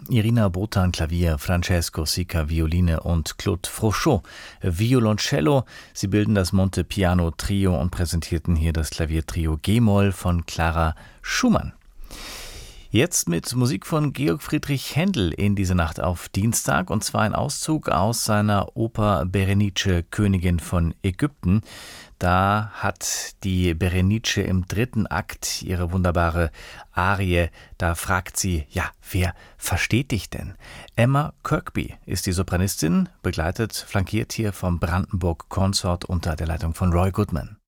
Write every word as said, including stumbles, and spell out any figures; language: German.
Irina Botan Klavier, Francesco Sica Violine und Claude Frochot Violoncello. Sie bilden das Montepiano Trio und präsentierten hier das Klaviertrio G-Moll von Clara Schumann. Jetzt mit Musik von Georg Friedrich Händel in diese Nacht auf Dienstag, und zwar ein Auszug aus seiner Oper Berenice, Königin von Ägypten. Da hat die Berenice im dritten Akt ihre wunderbare Arie. Da fragt sie, ja, wer versteht dich denn? Emma Kirkby ist die Sopranistin, begleitet, flankiert hier vom Brandenburg Consort unter der Leitung von Roy Goodman.